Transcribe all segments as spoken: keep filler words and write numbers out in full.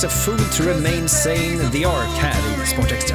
A fool to remain sane, The Ark här i Sportextra.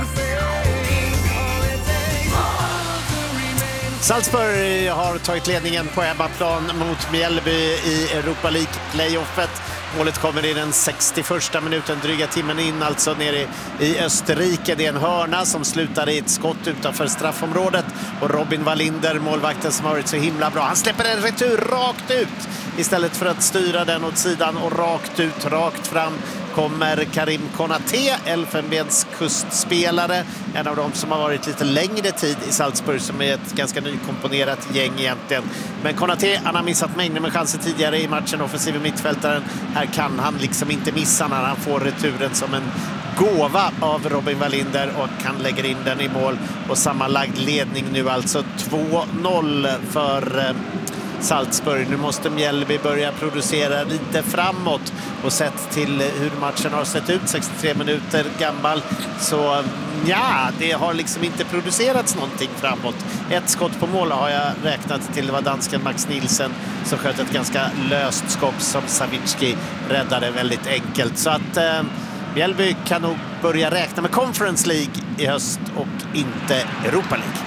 Salzburg har tagit ledningen på hemmaplan mot Mjällby i Europa League-playoffet. Målet kommer i den sextioförsta minuten, dryga timmen in alltså nere i Österrike. Det är en hörna som slutar i ett skott utanför straffområdet. Och Robin Wallinder, målvakten som har varit så himla bra, han släpper en retur rakt ut istället för att styra den åt sidan, och rakt ut, rakt fram kommer Karim Konaté, Elfenbens kustspelare, en av dem som har varit lite längre tid i Salzburg, som är ett ganska nykomponerat gäng egentligen. Men Konaté, han har missat mängder med chanser tidigare i matchen, offensiv mittfältaren. Här kan han liksom inte missa när han får returen som en gåva av Robin Wallinder, och han lägger in den i mål. Och sammanlagd ledning nu alltså två noll för Salzburg. Nu måste Mjällby börja producera lite framåt, och sett till hur matchen har sett ut, sextiotre minuter gammal, så ja, det har liksom inte producerats någonting framåt. Ett skott på mål har jag räknat till, det var dansken Max Nielsen som sköt ett ganska löst skott som Savicki räddade väldigt enkelt. Så att eh, Mjällby kan nog börja räkna med Conference League i höst och inte Europa League.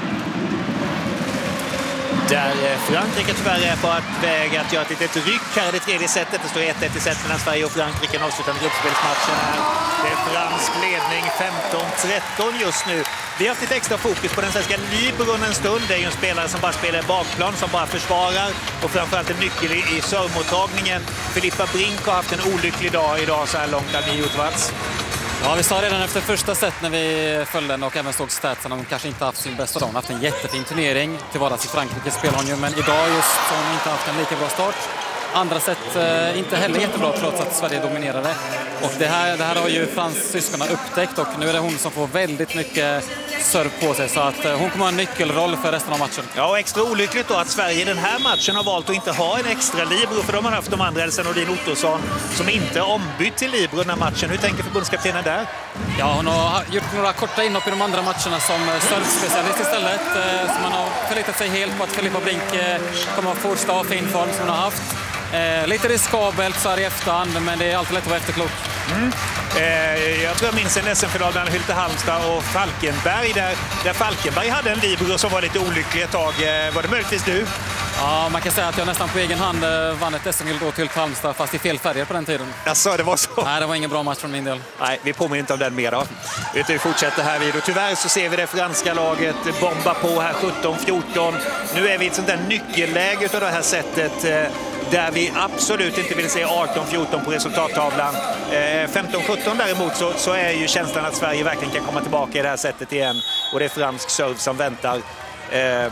Där Frankrike tyvärr är på väg att göra ett litet ryck här i det tredje setet. Det står ett ett i set mellan Sverige och Frankrike. En avslutande gruppspelsmatchen här. Det är fransk ledning femton tretton just nu. Vi har haft lite extra fokus på den svenska Libron en stund. Det är ju en spelare som bara spelar bakplan, som bara försvarar. Och framförallt en nyckel i, i servmottagningen. Filippa Brink har haft en olycklig dag idag så här långt. Där ni utvats. Ja, vi sa redan efter första set när vi följde den och även såg statsen, de kanske inte haft sin bästa dag. De har haft en jättefin turnering. Till vardags i Frankrike spelar hon ju, men idag just så har hon inte haft en lika bra start. Andra set eh, inte heller jättebra trots att Sverige dominerade. Och det här, det här har ju fransyskorna upptäckt, och nu är det hon som får väldigt mycket serv på sig. Så att eh, hon kommer ha en nyckelroll för resten av matchen. Ja, och extra olyckligt då att Sverige i den här matchen har valt att inte ha en extra libero, för de har haft de andra, Elsa Nordin Ottosson, som inte är ombytt till libero den här matchen. Hur tänker förbundskaptenen där? Ja, hon har gjort några korta inhopp i de andra matcherna som servspecialist istället. Eh, så man har förlitat sig helt på att Filippa Brink eh, kommer att fortsätta ha fin form som hon har haft. Eh, lite riskabelt så här i efterhand, men det är alltid lätt att vara efterklok. Mm. Eh, jag tror jag minns en S M-final mellan Hylte Halmstad och Falkenberg, där, där Falkenberg hade en libero som var lite olycklig ett tag. Eh, var det möjligtvis du? Ja, man kan säga att jag nästan på egen hand eh, vann ett S M-guld då till Halmstad, fast i fel färger på den tiden. Alltså, det var så? Nej, det var ingen bra match från min del. Nej, vi påminner inte om den mer då. Vi fortsätter här vid, och tyvärr så ser vi det franska laget bomba på här sjutton fjorton. Nu är vi i ett sånt där nyckelläge av det här sättet, eh, där vi absolut inte vill se arton fjorton på resultattavlan. Eh, femton sjutton däremot så, så är ju känslan att Sverige verkligen kan komma tillbaka i det här sättet igen. Och det är fransk serve som väntar. Eh,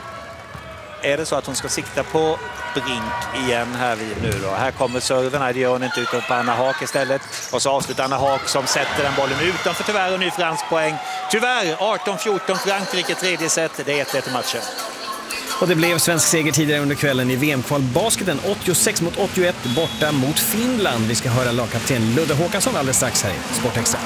är det så att hon ska sikta på Brink igen här vid nu då? Här kommer serven, här, det gör hon inte, utan på Anna Haak istället. Och så avslutar Anna Haak som sätter den bollen utanför, tyvärr, och ny fransk poäng. Tyvärr, arton fjorton Frankrike, tredje set. Det är ett ett i matchen. Och det blev svensk seger tidigare under kvällen i V M-kvalbasketen, åttiosex mot åttioett borta mot Finland. Vi ska höra lagkapten Ludde Håkansson alldeles strax här i Sportextra.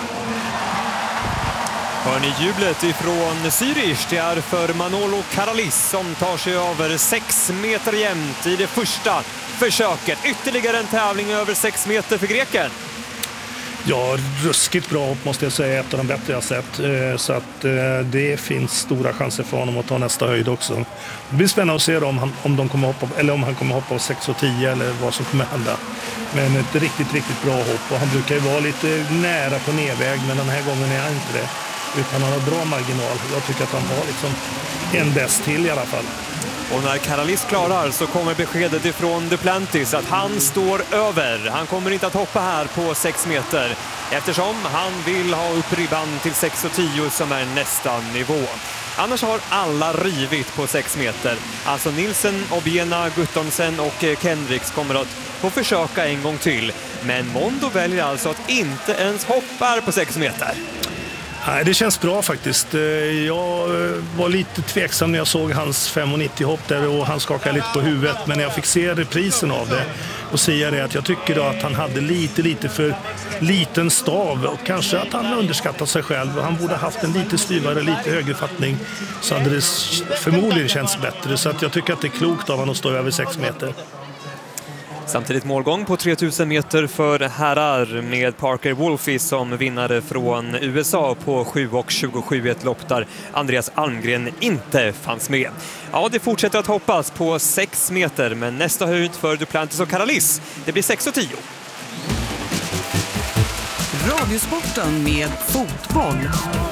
Hör ni jublet ifrån Zürich? Det är för Manolo Karalis som tar sig över sex meter jämnt i det första försöket. Ytterligare en tävling över sex meter för greken. Ja, ruskigt bra hopp måste jag säga, ett av de bättre jag sett. Så att det finns stora chanser för honom att ta nästa höjd också. Det blir spännande att se om han, om de kommer hoppa, eller om han kommer hoppa av sex och tio eller vad som kommer hända. Men ett riktigt, riktigt bra hopp, och han brukar ju vara lite nära på nedväg, men den här gången är han inte det. Utan han har bra marginal. Jag tycker att han har liksom en bäst till i alla fall. Och när Karalis klarar så kommer beskedet ifrån Duplantis att han står över. Han kommer inte att hoppa här på sex meter eftersom han vill ha upp ribban till sex och tio som är nästa nivå. Annars har alla rivit på sex meter. Alltså Nilsen, Obiena, Guttormsen och Kendricks kommer att få försöka en gång till. Men Mondo väljer alltså att inte ens hoppa på sex meter. Nej, det känns bra faktiskt. Jag var lite tveksam när jag såg hans fem nittio hopp där, och han skakade lite på huvudet. Men när jag fick se reprisen av det och säga det, att jag tycker då att han hade lite, lite för liten stav, och kanske att han underskattat sig själv. Han borde haft en lite styvare, lite högre fattning, så hade det förmodligen känts bättre. Så att jag tycker att det är klokt av han att stå över sex meter. Samtidigt målgång på tre tusen meter för herrar med Parker Wolfe som vinnare från U S A på sju och tjugosju, ett lopp där Andreas Almgren inte fanns med. Ja, det fortsätter att hoppas på sex meter, men nästa höjd för Duplantis och Caralis, det blir sex och tio. Radiosporten med fotboll.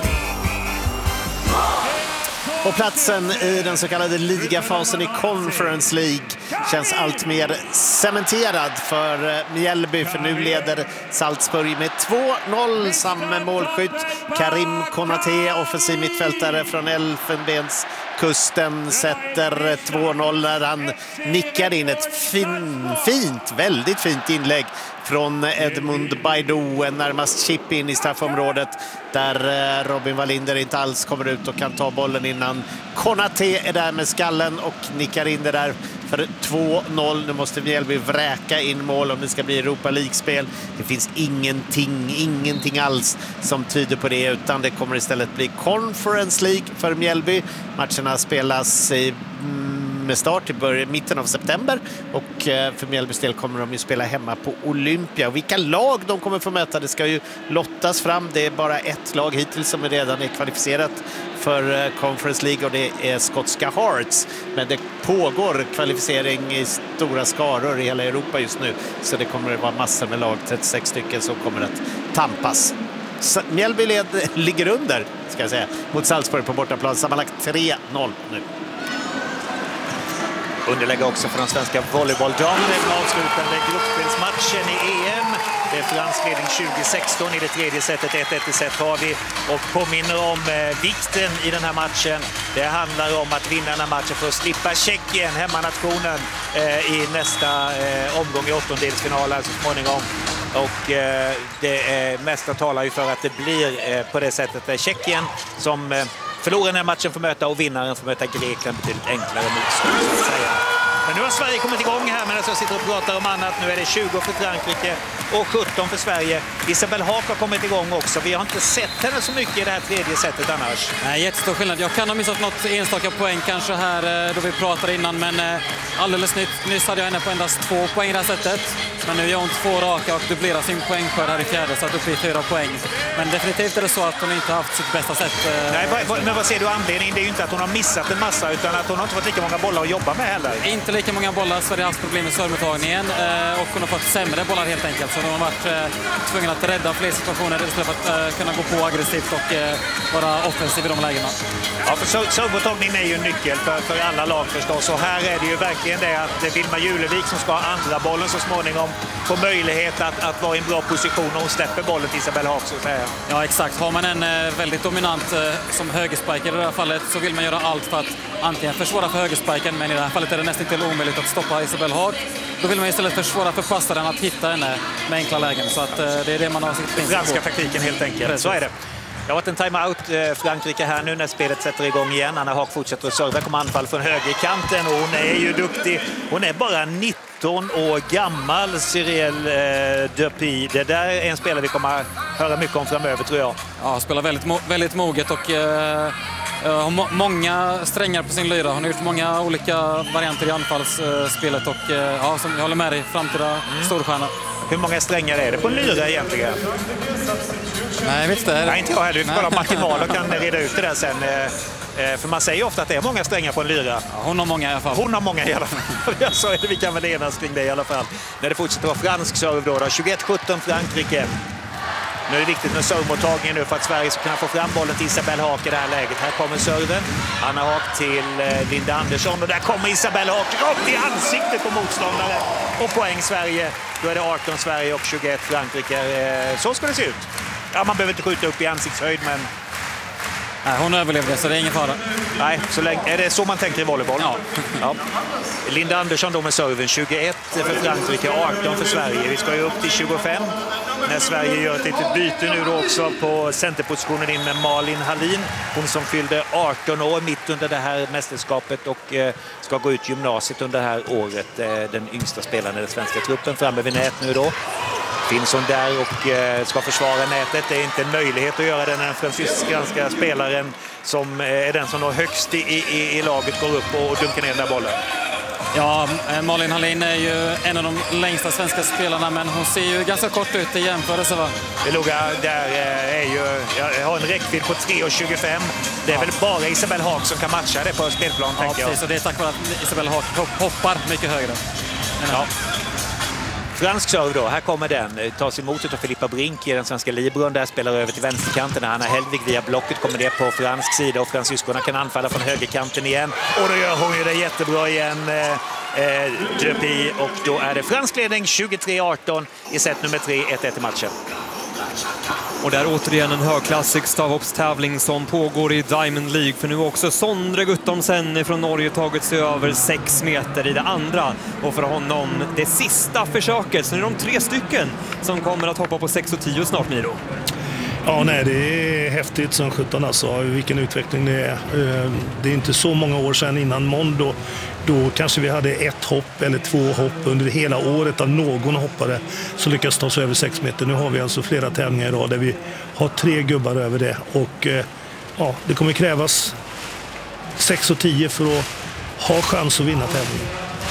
Och platsen i den så kallade ligafasen i Conference League känns allt mer cementerad för Mjällby, för nu leder Salzburg med två noll. Samma målskytt Karim Konaté, offensiv mittfältare från Elfenbenskusten, sätter två noll när han nickar in ett fin, fint, väldigt fint inlägg från Edmund Baidoo, en närmast chip in i straffområdet där Robin Wallinder inte alls kommer ut och kan ta bollen innan Konaté är där med skallen och nickar in det där för två noll. Nu måste Mjällby vräka in mål om det ska bli Europa League-spel. Det finns ingenting, ingenting alls som tyder på det, utan det kommer istället bli Conference League för Mjällby. Matcherna spelas i med start i början, mitten av september, och för Mjällbys del kommer de ju spela hemma på Olympia. Och vilka lag de kommer få möta, det ska ju lottas fram. Det är bara ett lag hittills som är redan är kvalificerat för Conference League, och det är skotska Hearts. Men det pågår kvalificering i stora skaror i hela Europa just nu, så det kommer att vara massor med lag, trettiosex stycken, som kommer att tampas. Mjällby led, ligger under, ska jag säga, mot Salzburg på bortaplan, sammanlagt tre noll nu. Underlägg också för de svenska volleybolldamerna i den avslutande gruppspelsmatchen i E M. Det är fransk ledning tjugo sexton i det tredje setet, ett ett i set har vi, och påminner om eh, vikten i den här matchen. Det handlar om att vinna den här matchen för att slippa Tjeckien, hemmanationen, eh, i nästa eh, omgång i åttondelsfinalen så småningom. Och eh, det eh, mesta talar ju för att det blir eh, på det sättet. Det är Tjeckien som eh, förlorar den här matchen för att möta, och vinnaren får möta Grekland betydligt enklare motstånd, så att säga. Men nu har Sverige kommit igång här medan jag sitter och pratar om annat. Nu är det tjugo för Frankrike och sjutton för Sverige. Isabelle Haak har kommit igång också. Vi har inte sett henne så mycket i det här tredje setet annars. Nej, jättestor skillnad. Jag kan ha missat något enstaka poäng kanske här då vi pratade innan, men alldeles nytt, nyss hade jag henne på endast två poäng i det här sättet. Men nu gör hon två raka och dubblerar sin poängskörd här i fjärde, så att upp i fyra poäng. Men definitivt är det så att hon inte har haft sitt bästa sätt. Nej, men vad ser du anledningen? Det är ju inte att hon har missat en massa, utan att hon har inte fått lika många bollar att jobba med heller. Inte lika många bollar, så har det haft problem med servemottagningen, och hon har fått sämre bollar helt enkelt. Så hon har varit tvungen att rädda fler situationer istället för att kunna gå på aggressivt och vara offensiv i de lägena. Ja, för servemottagningen är ju en nyckel för, för alla lag förstås. Och här är det ju verkligen det att Vilma Julevik, som ska ha andra bollen så småningom, får möjlighet att, att vara i en bra position, och hon släpper bollen till Isabelle Haak, så att säga. Ja, exakt. Har man en väldigt dominant som högerspiker i det här fallet, så vill man göra allt för att antingen försvåra för högerspiken, men i det här fallet är det nästan inte omöjligt att stoppa Isabelle Haak. Då vill man istället försvåra för passaren att hitta henne med enkla lägen. Så att det är det man har sitt pris på. Franska taktiken helt enkelt. Precis. Så är det. Det har varit en timeout Frankrike här nu när spelet sätter igång igen. Anna Haak fortsätter att serva, kommer anfall från högerkanten, och hon är ju duktig. Hon är bara nitton år gammal, Cyril eh, Dupy. Det där är en spelare vi kommer att höra mycket om framöver, tror jag. Ja, spelar väldigt, mo- väldigt moget och eh, har må- många strängar på sin lyra. Hon har gjort många olika varianter i anfallsspelet, och eh, ja, som jag håller med dig, framtida mm. storstjärna. Hur många strängar är det på en lyra egentligen? Nej, jag vet inte. Nej, inte jag heller. Bara Martin Wahlöö kan reda ut det där sen. För man säger ofta att det är många strängar på en lyra. Ja, hon har många i alla fall. Hon har många i alla fall. Så är det, vi kan väl enas kring det i alla fall. När det fortsätter vara fransk serve då. då. tjugoett sjutton Frankrike. Nu är det viktigt med servemottagningen nu för att Sverige ska kunna få fram bollen till Isabelle Haak i det här läget. Här kommer serven. Anna Haak till Linda Andersson. Och där kommer Isabelle Haak rakt i ansiktet på motståndare. Och poäng Sverige. Då är det arton Sverige och tjugoett Frankrike. Så ska det se ut. Ja, man behöver inte skjuta upp i ansiktshöjd, men... Nej, hon överlevde, så det är ingen fara. Nej, så länge... är det så man tänker i volleyboll? Ja. ja. Linda Andersson då med serven. tjugoett för Frankrike, arton för Sverige. Vi ska ju upp till tjugofem. När Sverige gör ett litet byte nu då också på centerpositionen in med Malin Hallin. Hon som fyllde arton år mitt under det här mästerskapet och eh, ska gå ut gymnasiet under det här året. Eh, den yngsta spelaren i den svenska truppen framme vid nät nu då. Finns hon där och eh, ska försvara nätet. Det är inte en möjlighet att göra det när den fransyska spelaren som eh, är den som når högst i, i, i laget går upp och, och dunkar ner den där bollen. Ja, Malin Hallin är ju en av de längsta svenska spelarna, men hon ser ju ganska kort ut i jämförelse, va? Beluga där är ju, jag har en räckvidd på tre komma tjugofem. Det är väl bara Isabelle Haak som kan matcha det på spelplan, Ja, tänker jag. precis. Och det är tack vare att Isabelle Haak hoppar mycket högre. Ja. Fransk serve då, här kommer den. Tas emot av Filippa Brink i den svenska libron. Där spelar över till vänsterkanten. Hanna Hellvig via blocket kommer det på fransk sida och fransyskorna kan anfalla från högerkanten igen. Och då gör hon ju det jättebra igen. Eh, Dupuy, och då är det fransk ledning tjugotre arton i set nummer tre, ett ett i matchen. Och där återigen en högklassig stavhoppstävling som pågår i Diamond League. För nu har också Sondre Guttormsen från Norge tagit sig över sex meter i det andra. Och för honom det sista försöket. Så nu är de tre stycken som kommer att hoppa på sex och tio snart, Miro. Ja, nej, det är häftigt som sjutton alltså, vilken utveckling det är. Det är inte så många år sedan innan Mondo. Då kanske vi hade ett hopp eller två hopp under hela året av någon hoppare som lyckas ta sig över sex meter. Nu har vi alltså flera tävlingar idag där vi har tre gubbar över det. Och ja, det kommer krävas sex och tio för att ha chans att vinna tävlingen.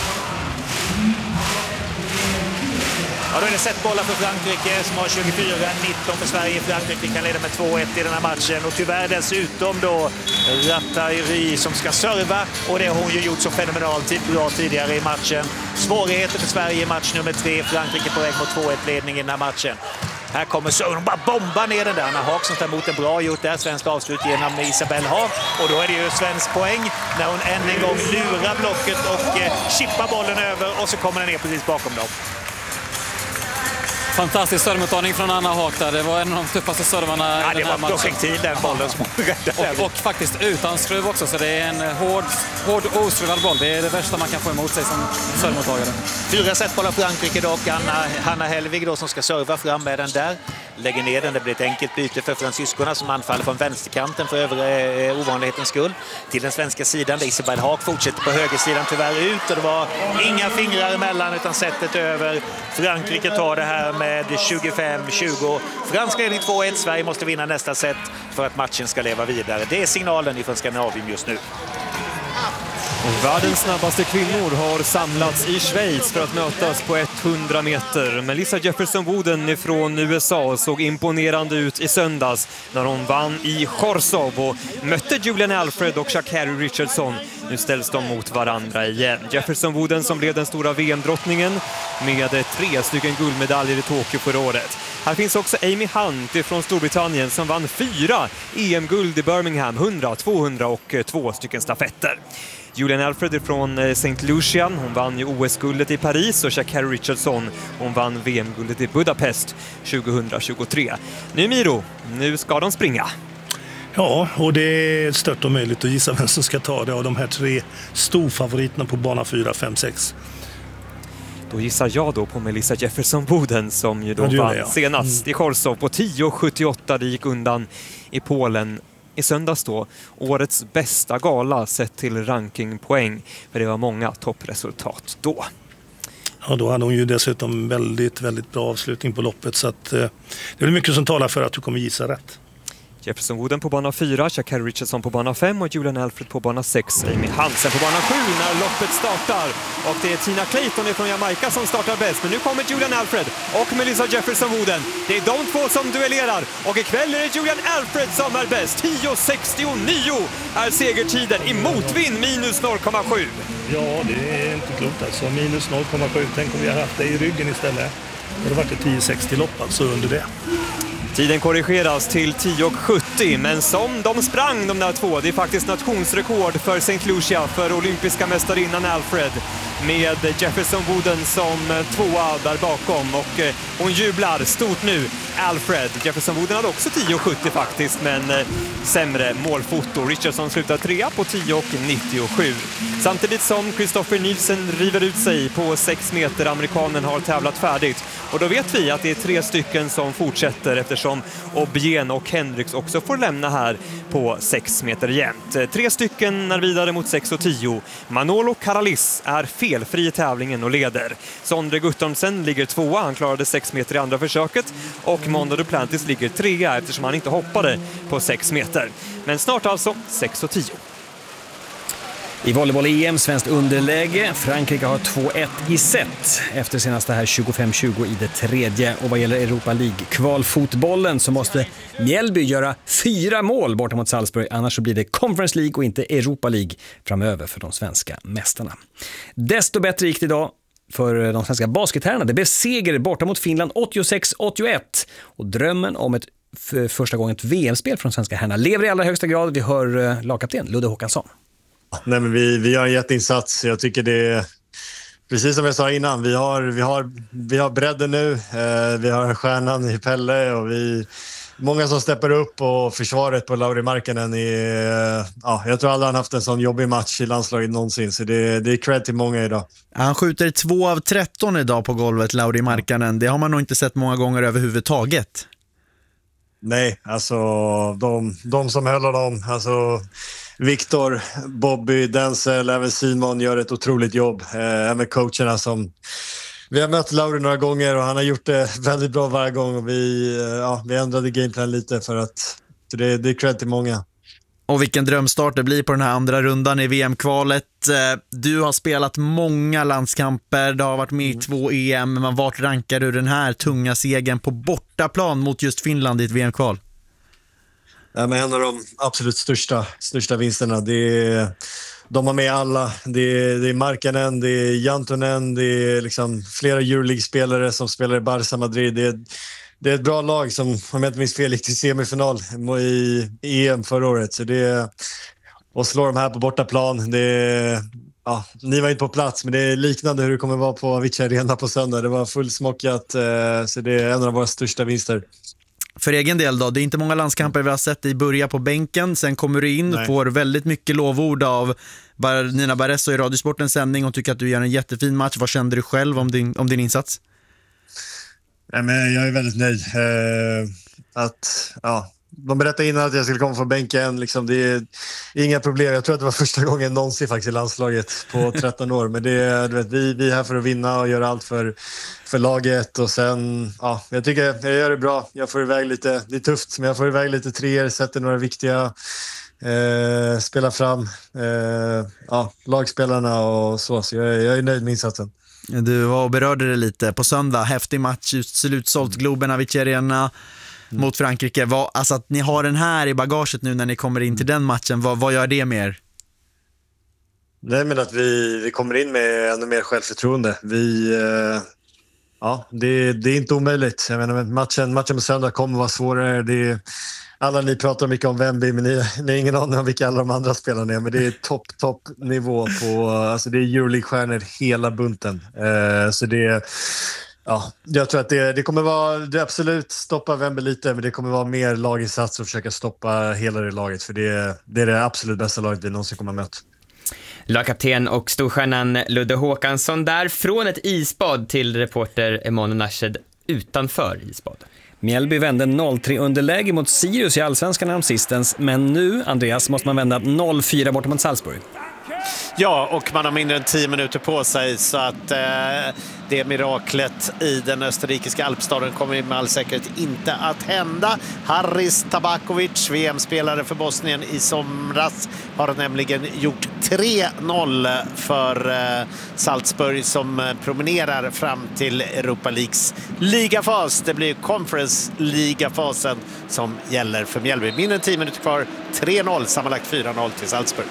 Ja, då är det setbollar för Frankrike som har tjugofyra nitton för Sverige. Frankrike kan leda med två ett i den här matchen. Och tyvärr dessutom då Rattari som ska serva. Och det har hon ju gjort så fenomenalt bra tidigare i matchen. Svårigheter för Sverige i match nummer tre. Frankrike på väg mot två ett-ledning i den här matchen. Här kommer Sören och bara bomba ner den där. Anna Haak som tar emot en bra gjort där. Svensk avslut genom Isabelle Haak. Och då är det ju svensk poäng när hon än en gång lurar blocket och eh, chippar bollen över. Och så kommer den ner precis bakom dem. Fantastisk servemottagning från Anna Haak där. Det var en av de tuffaste servarna ja, i den här matchen. Det var projektil den bollen som och, och faktiskt utan skruv också, så det är en hård, hård oskruvad boll. Det är det värsta man kan få emot sig som servemottagare. Fyra setbollar Frankrike dock. Anna, Hanna Hellvig då som ska serva fram med den där. Lägger ner den. Det blir ett enkelt byte för fransyskorna som anfaller från vänsterkanten för övre eh, ovanlighetens skull. Till den svenska sidan där Isabelle Haak fortsätter på högersidan tyvärr ut. Och det var inga fingrar emellan utan sättet över. Frankrike tar det här med tjugofem tjugo. Fransk ledning två ett. Sverige måste vinna nästa set för att matchen ska leva vidare. Det är signalen ifrån Skandinavien just nu. Och världens snabbaste kvinnor har samlats i Schweiz för att mötas på hundra meter. Melissa Jefferson-Wooden från U S A såg imponerande ut i söndags när hon vann i Chorzów och mötte Julian Alfred och Sha'Carri Richardson. Nu ställs de mot varandra igen. Jefferson-Wooden som blev den stora V M-drottningen med tre stycken guldmedaljer i Tokyo förra året. Här finns också Amy Hunt från Storbritannien som vann fyra E M-guld i Birmingham, hundra, tvåhundra och två stycken stafetter. Julian Alfred från Saint Lucia, hon vann ju O S-guldet i Paris, och Sha'Carri Richardson, hon vann V M-guldet i Budapest tjugohundratjugotre. Nu Miro, nu ska de springa. Ja, och det är stört och möjligt att gissa vem som ska ta det av de här tre storfavoriterna på bana fyra, fem, sex. Då gissar jag då på Melissa Jefferson-Wooden som ju då ja, vann det, ja. senast mm. i Chorzów på tio sjuttioåtta. Det gick undan i Polen i söndags då. Årets bästa gala sett till rankingpoäng. För det var många toppresultat då. Ja, då hade hon ju dessutom väldigt, väldigt bra avslutning på loppet. Så att, eh, det är mycket som talar för att du kommer gissa rätt. Jefferson-Wooden på bana fyra, Sha'Carri Richardson på bana fem och Julian Alfred på bana sex. Amy Hansen på bana sju när loppet startar. Och det är Tina Clayton från Jamaica som startar bäst. Men nu kommer Julian Alfred och Melissa Jefferson-Wooden. Det är de två som duellerar. Och ikväll är det Julian Alfred som är bäst. tio sextionio är segertiden i motvind, minus noll komma sju. Ja, det är inte klokt alltså. Minus noll komma sju. Tänk om vi har haft det i ryggen istället. Det har varit ett tio sextio lopp alltså under det. Tiden korrigeras till tio sjuttio, men som de sprang de där två, det är faktiskt nationsrekord för Saint Lucia, för olympiska mästarinnan Alfred, med Jefferson-Wooden som tvåa där bakom, och hon jublar stort nu. Alfred, Jefferson-Wooden hade också tio sjuttio faktiskt, men sämre målfoto. Richardson slutar trea på tio nittiosju. Samtidigt som Christopher Nielsen river ut sig på sex meter. Amerikanen har tävlat färdigt. Och då vet vi att det är tre stycken som fortsätter, eftersom Obien och Hendricks också får lämna här på sex meter jämnt. Tre stycken är vidare mot sex och tio. Manolo Karalis är felfri i tävlingen och leder. Sondre Guttormsen ligger tvåa, han klarade sex meter i andra försöket. Och Mondo Duplantis ligger trea eftersom han inte hoppade på sex meter. Men snart alltså sex och tio. I volleyboll-E M, svenskt underläge. Frankrike har två ett i set efter senaste här tjugofem tjugo i det tredje. Och vad gäller Europa League-kvalfotbollen så måste Mjällby göra fyra mål borta mot Salzburg. Annars så blir det Conference League och inte Europa League framöver för de svenska mästarna. Desto bättre gick det idag för de svenska basketherrarna. Det blev seger borta mot Finland åttiosex åttioett. Och drömmen om ett för första gången ett V M-spel från svenska herrarna lever i allra högsta grad. Vi hör lagkapten Ludde Håkansson. Nej, men vi, vi gör en jätteinsats. Jag tycker det är precis som jag sa innan. Vi har, vi har, vi har bredden nu. Eh, vi har stjärnan i Pelle och vi många som steppar upp och försvaret på Lauri Markkanen är, ja, jag tror aldrig han haft en sån jobbig match i landslaget någonsin. Så det, det är cred till många idag. Han skjuter två av tretton idag på golvet, Lauri Markkanen. Det har man nog inte sett många gånger överhuvudtaget. Nej, alltså de, de som höll dem, alltså Viktor, Bobby, Denzel, även Simon gör ett otroligt jobb. Eh, även coacherna som... Vi har mött Lauri några gånger och han har gjort det väldigt bra varje gång. Och vi, ja, vi ändrade gameplan lite för att... Så det, det är cred till många. Och vilken drömstart det blir på den här andra rundan i V M-kvalet. Du har spelat många landskamper, du har varit med i två E M. Men vart rankar du den här tunga segern på bortaplan mot just Finland i ett V M-kval? Ja, men en av de absolut största, största vinsterna. Det är, de har med alla. Det är, det är Markkanen, det är Jantonen, det är liksom flera Euroleague-spelare som spelar i Barça Madrid. Det är, det är ett bra lag som, om jag inte minns fel, gick till semifinal i E M förra året. Så det är, och slår de här på bortaplan. Det är, ja, ni var inte på plats, men det är liknande hur det kommer vara på Avicii Arena på söndag. Det var fullsmockat, så det är en av våra största vinster. För egen del då, det är inte många landskamper vi har sett dig börja på bänken. Sen kommer du in och får väldigt mycket lovord av Nina Barresso i Radiosportens sändning och tycker att du gör en jättefin match. Vad kände du själv om din, om din insats? Ja, men jag är väldigt nöjd. Eh, att, ja, de berättade innan att jag skulle komma från bänken. Liksom, det är inga problem. Jag tror att det var första gången någonsin faktiskt i landslaget på tretton år. Men det är, du vet, vi, vi är här för att vinna och göra allt för, för laget. Och sen, ja, jag tycker jag gör det bra. Jag får iväg lite, det är tufft, men jag får iväg lite treor, sätter några viktiga, eh, spelar fram eh, ja, lagspelarna och så. Så jag, jag är nöjd med insatsen. Du var och berörde det lite på söndag. Häftig match, just slutsålt Globen Avicii Arena mm. mot Frankrike. Vad, alltså att ni har den här i bagaget nu när ni kommer in till den matchen, vad, vad gör det med er? Nej, men att vi, vi kommer in med ännu mer självförtroende. Vi, eh, ja, det, det är inte omöjligt. Jag menar, matchen, matchen på söndag kommer vara svårare. Det är, alla ni pratar mycket om Wemby, men ni, ni har ingen aning om vilka alla de andra spelarna är. Men det är topp, topp nivå på, alltså det är Euroleague-stjärnor hela bunten. Eh, så det, ja, jag tror att det, det kommer vara, det absolut stoppa Wemby lite, men det kommer vara mer laginsats och försöka stoppa hela det laget. För det, det är det absolut bästa laget vi någonsin kommer att möta. Lagkapten och storstjärnan Ludde Håkansson där, från ett isbad till reporter Emanuel Nashed utanför isbad. Mjällby vände noll tre underläge mot Sirius i Allsvenskan när de sistens, men nu, Andreas, måste man vända noll fyra bort mot Salzburg. Ja, och man har mindre än tio minuter på sig, så att eh, det miraklet i den österrikiska alpstaden kommer med all säkerhet inte att hända. Haris Tabakovic, V M-spelare för Bosnien i somras, har nämligen gjort tre noll för eh, Salzburg som promenerar fram till Europa Leagues ligafas. Det blir Conference ligafasen som gäller för Mjällby. Mindre än tio minuter kvar, tre noll, sammanlagt fyra noll till Salzburg.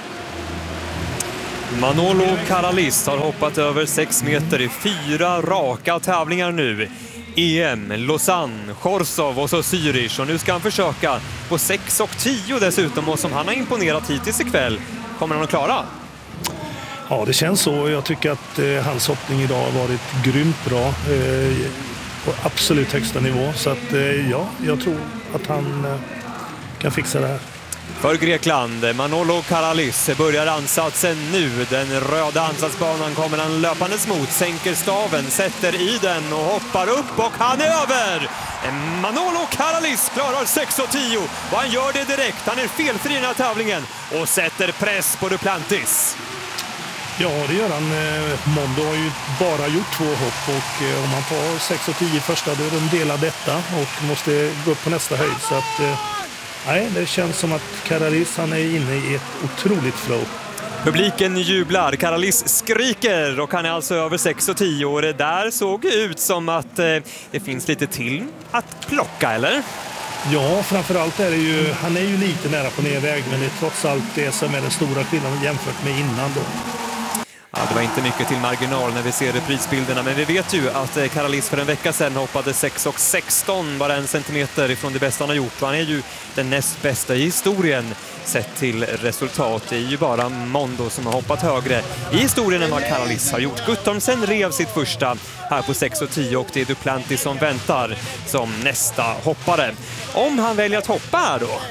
Manolo Karalis har hoppat över sex meter i fyra raka tävlingar nu. E M, Lausanne, Chorzów och så Zürich. Och nu ska han försöka på sex och tio dessutom. Och som han har imponerat hittills ikväll, kommer han att klara? Ja, det känns så. Jag tycker att eh, hans hoppning idag har varit grymt bra. Eh, på absolut högsta nivå. Så att eh, ja, jag tror att han eh, kan fixa det här. För Grekland, Manolo Karalis börjar ansatsen nu. Den röda ansatsbanan kommer han löpandes mot, sänker staven, sätter i den och hoppar upp och han är över! Manolo Karalis klarar sex och tio och han gör det direkt. Han är felfri i den här tävlingen och sätter press på Duplantis. Ja, det gör han. Mondo har ju bara gjort två hopp och om han tar sex och tio första, då är de delad detta och måste gå upp på nästa höjd. Så att... Nej, det känns som att Karalis, han är inne i ett otroligt flow. Publiken jublar, Karalis skriker och han är alltså över sex och tio och det där såg ut som att eh, det finns lite till att plocka, eller? Ja, framförallt är det ju, han är ju lite nära på nedväg, men det är trots allt det som är den stora skillnaden jämfört med innan då. Ja, det var inte mycket till marginal när vi ser reprisbilderna, men vi vet ju att Karalis för en vecka sedan hoppade sex och sexton, bara en centimeter ifrån det bästa han har gjort. Och han är ju den näst bästa i historien sett till resultat. Det är ju bara Mondo som har hoppat högre i historien än vad Karalis har gjort. Guttormsen rev sitt första här på sex och tio och det är Duplantis som väntar som nästa hoppare. Om han väljer att hoppa här då?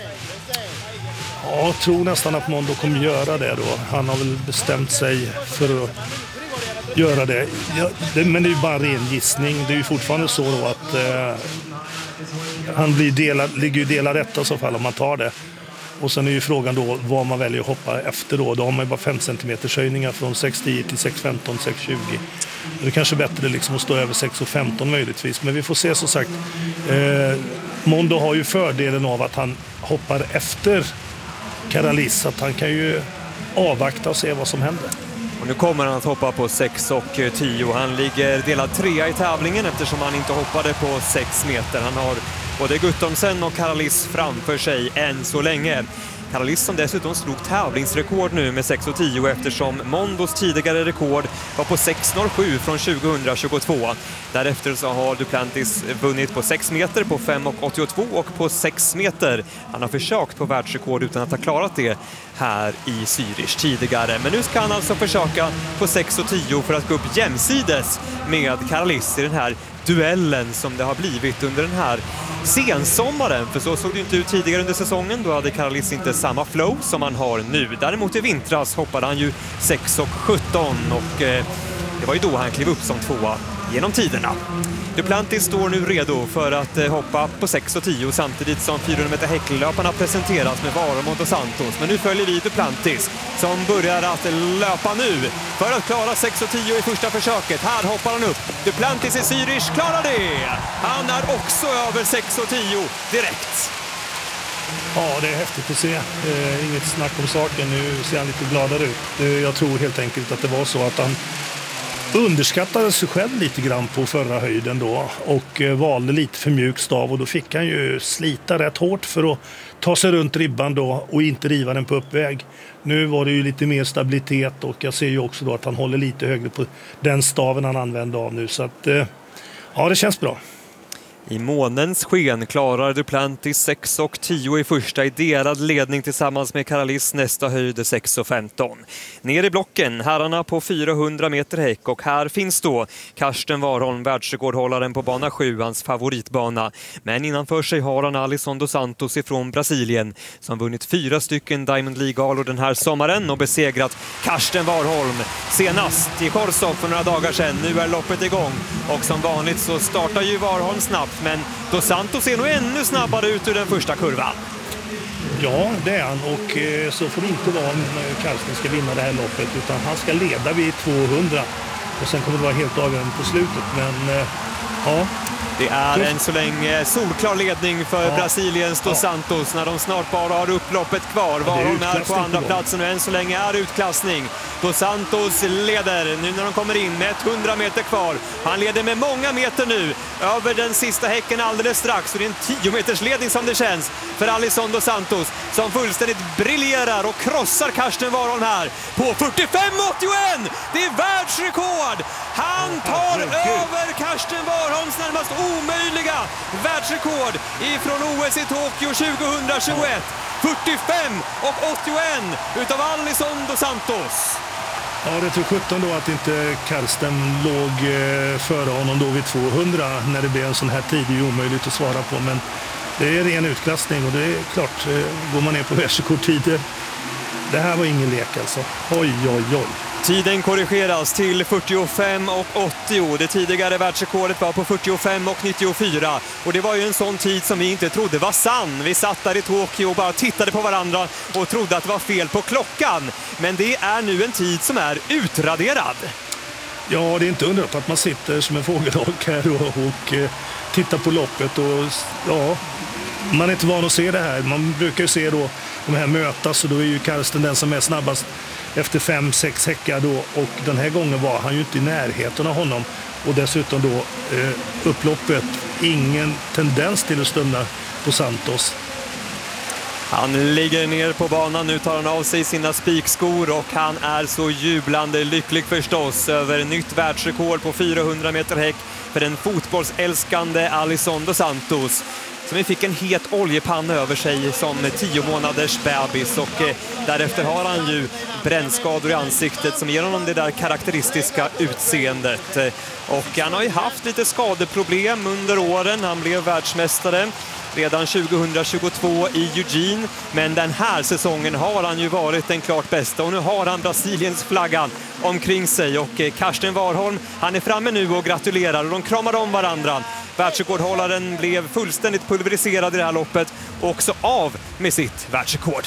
Ja, jag tror nästan att Mondo kommer göra det då. Han har väl bestämt sig för att göra det. Ja, det men det är ju bara en ren gissning. Det är ju fortfarande så då att eh, han blir delad, ligger ju delad rätt i så fall om man tar det. Och sen är ju frågan då vad man väljer att hoppa efter då. Då har man ju bara fem centimeter höjningar från sex tio till sex femton, sex tjugo. Det är kanske bättre liksom att stå över sex femton möjligtvis. Men vi får se som sagt. Eh, Mondo har ju fördelen av att han hoppar efter Karalis, att han kan ju avvakta och se vad som händer. Och nu kommer han att hoppa på sex och tio. Han ligger delad trea i tävlingen eftersom han inte hoppade på sex meter. Han har både Guttormsen och Karalis framför sig än så länge. Karalis som dessutom slog tävlingsrekord nu med sex och tio eftersom Mondos tidigare rekord var på sex noll sju från tjugohundratjugotvå. Därefter så har Duplantis vunnit på sex meter, på fem åttiotvå och på sex meter. Han har försökt på världsrekord utan att ha klarat det här i Zürich tidigare. Men nu ska han alltså försöka på sex och tio för att gå upp jämsides med Karalis i den här duellen som det har blivit under den här sensommaren. För så såg det inte ut tidigare under säsongen. Då hade Karalis inte samma flow som han har nu. Däremot i vintras hoppade han ju sex och sjutton och eh, det var ju då han klev upp som tvåa genom tiderna. Duplantis står nu redo för att eh, hoppa på sex och tio samtidigt som fyrahundra meter häcklöparna presenteras med Varholm och Dos Santos. Men nu följer vi Duplantis som börjar att löpa nu för att klara sex och tio i första försöket. Här hoppar han upp. Duplantis i Zürich klarar det. Han är också över sex och tio direkt. Ja, det är häftigt att se. Eh, inget snack om saken. Nu ser han lite gladare ut. Eh, jag tror helt enkelt att det var så att han underskattade sig själv lite grann på förra höjden då och eh, valde lite för mjuk stav och då fick han ju slita rätt hårt för att ta sig runt ribban då och inte riva den på uppväg. Nu var det ju lite mer stabilitet och jag ser ju också då att han håller lite högre på den staven han använder av nu så att eh, ja, det känns bra. I månens sken klarar Duplantis sex och tio i första i delad ledning tillsammans med Karalis nästa höjd sex och femton. Ner i blocken, herrarna på fyrahundra meter häck och här finns då Karsten Warholm, världsrekordhållaren på bana sju, hans favoritbana. Men innanför sig har han Alisson Dos Santos ifrån Brasilien som vunnit fyra stycken Diamond League-galor den här sommaren och besegrat Karsten Warholm senast i Korsov för några dagar sedan. Nu är loppet igång och som vanligt så startar ju Warholm snabbt. Men Dos Santos är nog ännu snabbare ut ur den första kurvan. Ja, det är han. Och eh, så får det inte vara när Karsten ska vinna det här loppet. Utan han ska leda vid tvåhundra. Och sen kommer det vara helt avgörande på slutet. Men eh, ja... Det är en så länge solklar ledning för ja. Brasiliens Dos Santos när de snart bara har upploppet kvar. Warholm är, är på andra platsen och än så länge är utklassning. Dos Santos leder nu när de kommer in med hundra meter kvar. Han leder med många meter nu över den sista häcken alldeles strax. Och det är en tio meters ledning som det känns för Alisson Dos Santos som fullständigt briljerar och krossar Karsten Warholm här på fyrtiofem åttioett. Det är världsrekord! Han tar över Karsten Warholms närmast omöjliga världsrekord ifrån O S i Tokyo tjugohundratjugoett. fyrtiofem åttioett utav Alisson Dos Santos. Ja, det tror sjutton då att inte Karsten låg före honom då vid tvåhundra när det blev en sån här tid. Det är ju omöjligt att svara på, men det är ren utklassning och det är klart, går man ner på världsrekordtider. Det här var ingen lek alltså. Oj, oj, oj. Tiden korrigeras till fyrtiofem åttio. Det tidigare världsrekordet var på fyrtiofem nittiofyra. Och det var ju en sån tid som vi inte trodde var sann. Vi satt där i Tokyo och bara tittade på varandra och trodde att det var fel på klockan. Men det är nu en tid som är utraderad. Ja, det är inte undrat att man sitter som en fågelholk här och, och eh, tittar på loppet. Och ja, man är inte van att se det här. Man brukar ju se då de här mötas och då är ju Karsten den som är snabbast efter fem, sex häckar då, och den här gången var han ju inte i närheten av honom. Och dessutom då eh, upploppet, ingen tendens till att stumna på Santos. Han ligger ner på banan, nu tar han av sig sina spikskor och han är så jublande lycklig förstås över nytt världsrekord på fyrahundra meter häck för den fotbollsälskande Alisson dos Santos, som fick en het oljepanna över sig som tio månaders bebis, och eh, därefter har han ju brännskador i ansiktet som ger honom det där karaktäristiska utseendet. Eh, och han har ju haft lite skadeproblem under åren. Han blev världsmästare redan tjugohundratjugotvå i Eugene, men den här säsongen har han ju varit den klart bästa, och nu har han Brasiliens flaggan omkring sig, och eh, Karsten Warholm, han är framme nu och gratulerar, och de kramar om varandra. Världsrekordhållaren blev fullständigt pulveriserad i det här loppet och också av med sitt världsrekord.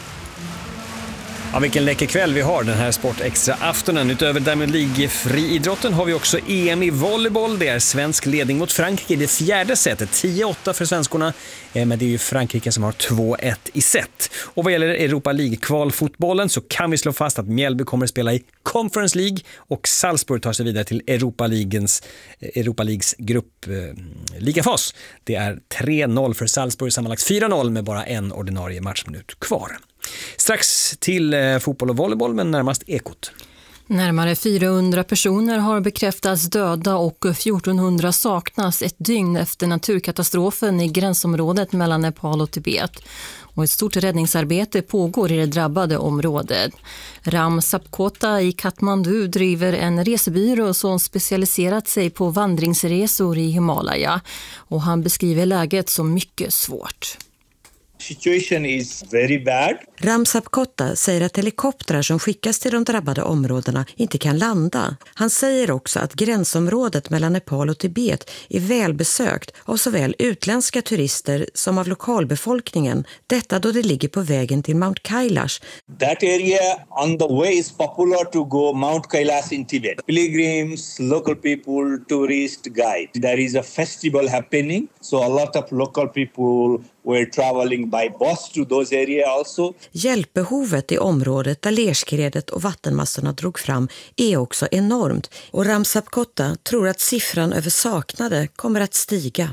Ja, vilken läcker kväll vi har den här Sportextra-aftonen. Utöver Diamond League-friidrotten har vi också E M i volleyboll. Det är svensk ledning mot Frankrike i det fjärde setet. tio åtta för svenskorna, men det är ju Frankrike som har två ett i set. Och vad gäller Europa League-kvalfotbollen så kan vi slå fast att Mjällby kommer att spela i Conference League och Salzburg tar sig vidare till Europa Leagues, Europa Leagues grupp eh, ligafas. Det är tre noll för Salzburg, sammanlagt fyra noll med bara en ordinarie matchminut kvar. Strax till eh, fotboll och volleyboll, men närmast Ekot. Närmare fyrahundra personer har bekräftats döda och fjortonhundra saknas ett dygn efter naturkatastrofen i gränsområdet mellan Nepal och Tibet. Och ett stort räddningsarbete pågår i det drabbade området. Ram Sapkota i Kathmandu driver en resebyrå som specialiserat sig på vandringsresor i Himalaya. Och han beskriver läget som mycket svårt. Situation is very bad. Ram Sapkota säger att helikoptrar som skickas till de drabbade områdena inte kan landa. Han säger också att gränsområdet mellan Nepal och Tibet är välbesökt av såväl utländska turister som av lokalbefolkningen. Detta då det ligger på vägen till Mount Kailash. That area on the way is popular to go Mount Kailash in Tibet. Pilgrims, local people, tourist guide. There is a festival happening, so a lot of local people were traveling by bus to those areas also. Hjälpbehovet i området där lerskredet och vattenmassorna drog fram är också enormt, och Ram Sapkota tror att siffran över saknade kommer att stiga.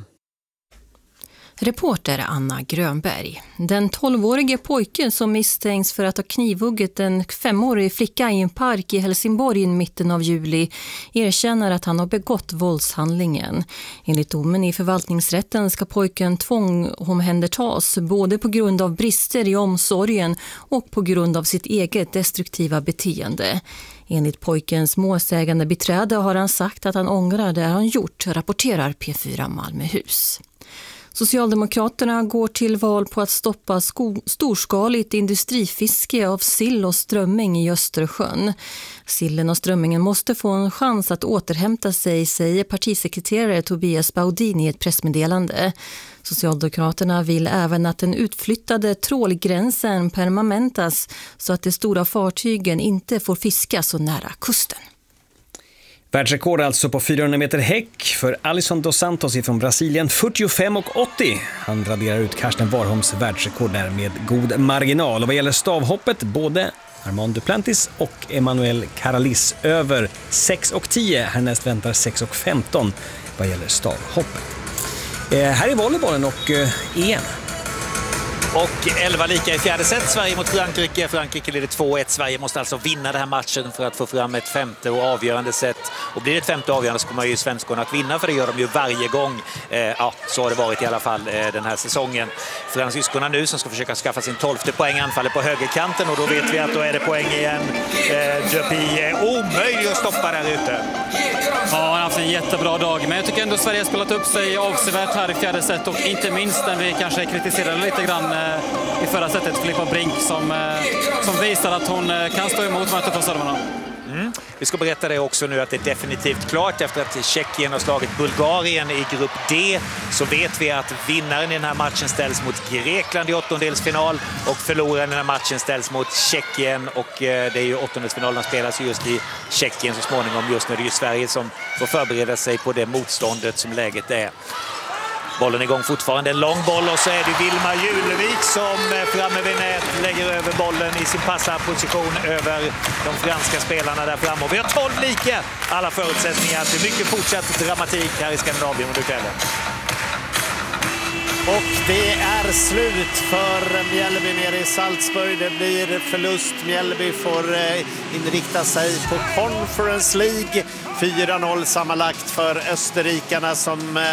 Reporter Anna Grönberg. Den tolvårige pojken som misstänks för att ha knivhugget en femårig flicka i en park i Helsingborg i mitten av juli erkänner att han har begått våldshandlingen. Enligt domen i förvaltningsrätten ska pojken tvångsomhändertas både på grund av brister i omsorgen och på grund av sitt eget destruktiva beteende. Enligt pojkens målsägande beträde har han sagt att han ångrar det han gjort, rapporterar P fyra Malmöhus. Socialdemokraterna går till val på att stoppa sko- storskaligt industrifiske av sill och strömming i Östersjön. Sillen och strömmingen måste få en chans att återhämta sig, säger partisekreterare Tobias Baudin i ett pressmeddelande. Socialdemokraterna vill även att den utflyttade trålgränsen permanentas så att de stora fartygen inte får fiska så nära kusten. Världsrekord alltså på fyrahundra meter häck för Alisson dos Santos från Brasilien, fyrtiofem och åttio. Han raderar ut Karsten Warholms världsrekord där med god marginal. Och vad gäller stavhoppet, både Armand Duplantis och Emmanuel Caralis över sex och tio. Härnäst väntar sex och femton vad gäller stavhoppet. Eh, här är volleybollen och eh, E M. Och elva lika i fjärde set, Sverige mot Frankrike. Frankrike leder två ett. Sverige måste alltså vinna den här matchen för att få fram ett femte och avgörande set. Och blir det ett femte avgörande så kommer ju svenskorna att vinna, för det gör de ju varje gång. Eh, ja, så har det varit i alla fall eh, den här säsongen. Fransyskorna nu som ska försöka skaffa sin tolfte poäng anfaller på högerkanten, och då vet vi att då är det poäng igen. Eh, Dupuy är omöjlig att stoppa där ute. Ja, han har haft en jättebra dag, men jag tycker ändå Sverige har spelat upp sig avsevärt här i fjärde set, och inte minst när vi kanske kritiserade lite grann i förra sättet Filippa Brink som, som visar att hon kan stå emot de här tuffa servarna. Mm. Vi ska berätta det också nu att det är definitivt klart efter att Tjeckien har slagit Bulgarien i grupp D, så vet vi att vinnaren i den här matchen ställs mot Grekland i åttondelsfinal och förloraren i den här matchen ställs mot Tjeckien, och det är ju åttondelsfinalerna spelas just i Tjeckien så småningom. Just nu är det ju Sverige som får förbereda sig på det motståndet som läget är. Bollen är igång fortfarande, en lång boll och så är det Vilma Julevik som framme vid nät lägger över bollen i sin passarposition över de franska spelarna där framme. Och vi har tolv lika alla förutsättningar till mycket fortsatt dramatik här i Skandinavien under kvällen. Och det är slut för Mjällby nere i Salzburg. Det blir förlust. Mjällby får inrikta sig på Conference League. fyra noll sammanlagt för österrikarna som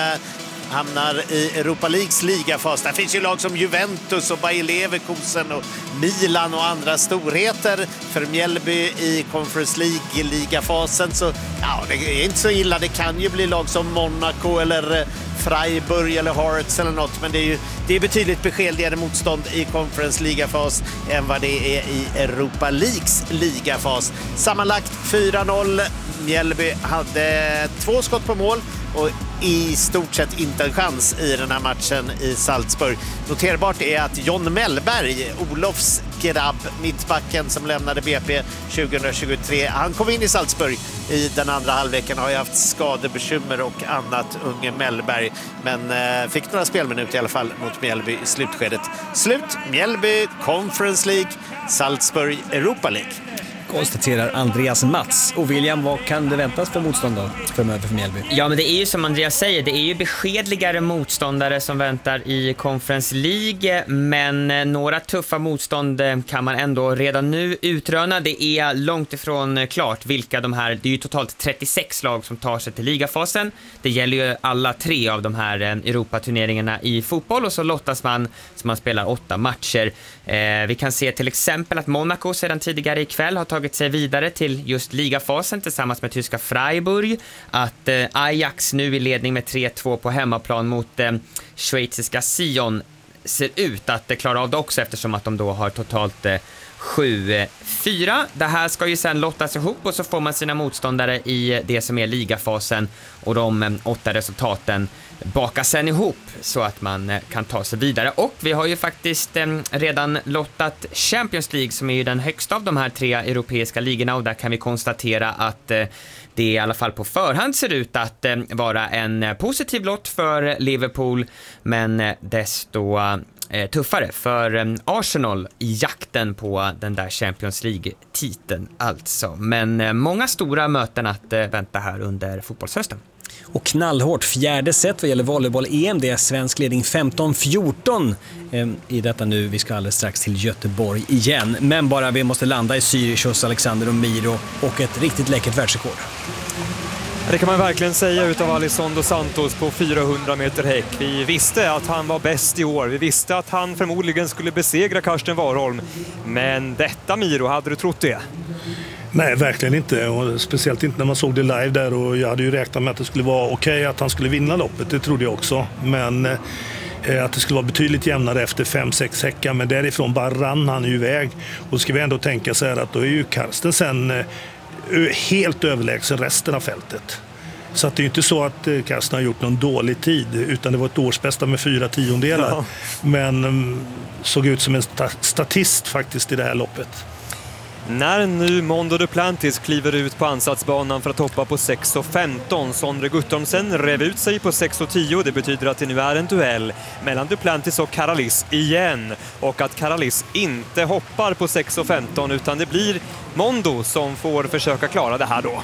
hamnar i Europa Leagues ligafas. Där finns ju lag som Juventus och Bayer Leverkusen och Milan och andra storheter. För Mjällby i Conference League-ligafasen så ja, det är inte så illa. Det kan ju bli lag som Monaco eller Freiburg eller Hearts eller något, men det är ju det är betydligt beskedligare motstånd i Conference ligafas än vad det är i Europa Leagues ligafas. Sammanlagt fyra noll. Mjällby hade två skott på mål och i stort sett inte en chans i den här matchen i Salzburg. Noterbart är att John Mellberg, Olofs grabb, mittbacken som lämnade B P tjugohundratjugotre, han kom in i Salzburg i den andra halvleken, har ju haft skadebekymmer och annat, unge Mellberg, men eh, fick några spelminuter i alla fall mot Mjällby i slutskedet. Slut, Mjällby, Conference League, Salzburg, Europa League. Konstaterar Andreas Mats. Och William, vad kan det väntas för motstånd då framöver för Mjällby? Ja, men det är ju som Andreas säger, det är ju beskedligare motståndare som väntar i Conference League, men några tuffa motstånd kan man ändå redan nu utröna. Det är långt ifrån klart vilka de här, det är ju totalt trettiosex lag som tar sig till ligafasen. Det gäller ju alla tre av de här Europaturneringarna i fotboll, och så lottas man som man spelar åtta matcher. Eh, vi kan se till exempel att Monaco sedan tidigare ikväll har tagit sig vidare till just ligafasen tillsammans med tyska Freiburg. Att eh, Ajax nu i ledning med tre två på hemmaplan mot eh, schweiziska Sion ser ut att eh, klara av det också, eftersom att de då har totalt eh, sju fyra. Det här ska ju sen lottas ihop och så får man sina motståndare i det som är ligafasen, och de eh, åtta resultaten baka sen ihop så att man kan ta sig vidare. Och vi har ju faktiskt eh, redan lottat Champions League, som är ju den högsta av de här tre europeiska ligorna, och där kan vi konstatera att eh, det i alla fall på förhand ser ut att eh, vara en positiv lott för Liverpool, men eh, desto eh, tuffare för eh, Arsenal i jakten på den där Champions League-titeln alltså. Men eh, många stora möten att eh, vänta här under fotbollshösten. Och knallhårt fjärde set vad gäller volleyboll-E M. Det är svensk ledning femton fjorton eh, i detta nu. Vi ska alldeles strax till Göteborg igen. Men bara vi måste landa i Zürich, Alexander och Miro och ett riktigt läckert världsrekord. Det kan man verkligen säga utav Alisson dos Santos på fyrahundra meter häck. Vi visste att han var bäst i år. Vi visste att han förmodligen skulle besegra Karsten Warholm. Men detta, Miro, hade du trott det? Nej, verkligen inte. Och speciellt inte när man såg det live där. Och jag hade ju räknat med att det skulle vara okej okay, att han skulle vinna loppet. Det trodde jag också. Men eh, att det skulle vara betydligt jämnare efter fem sex häckar. Men därifrån bara rann han ju iväg. Och då ska vi ändå tänka så här att då är ju Karsten sen eh, helt överlägsen resten av fältet. Så att det är ju inte så att eh, Karsten har gjort någon dålig tid. Utan det var ett årsbästa med fyra tiondelar. Ja. Men eh, såg ut som en sta- statist faktiskt i det här loppet. När nu Mondo Duplantis kliver ut på ansatsbanan för att hoppa på sex femton, Sondre Guttormsen rev ut sig på sex tio. Det betyder att det nu är en duell mellan Duplantis och Karalis igen. Och att Karalis inte hoppar på sex femton, utan det blir Mondo som får försöka klara det här då.